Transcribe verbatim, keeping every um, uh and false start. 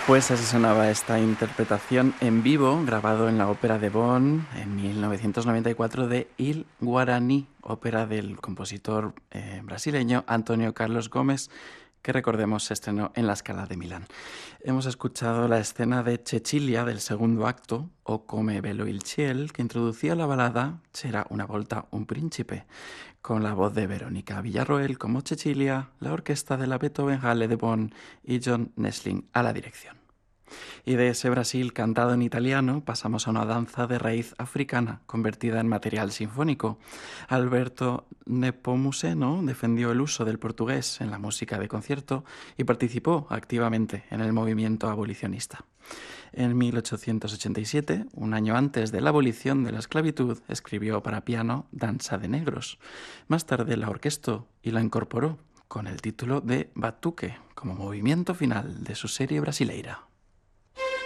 Pues así sonaba esta interpretación en vivo, grabado en la Ópera de Bonn en mil novecientos noventa y cuatro de Il Guaraní, ópera del compositor eh, brasileño Antonio Carlos Gómez, que recordemos se estrenó en la Scala de Milán. Hemos escuchado la escena de Cecilia del segundo acto, O come bello il ciel, que introducía la balada C'era una volta un principe, con la voz de Verónica Villarroel como Cecilia, la orquesta de la Beethoven Halle de Bonn y John Nesling a la dirección. Y de ese Brasil cantado en italiano pasamos a una danza de raíz africana convertida en material sinfónico. Alberto Nepomuceno defendió el uso del portugués en la música de concierto y participó activamente en el movimiento abolicionista. En mil ochocientos ochenta y siete, un año antes de la abolición de la esclavitud, escribió para piano Danza de Negros. Más tarde la orquestó y la incorporó con el título de Batuque como movimiento final de su serie brasileira.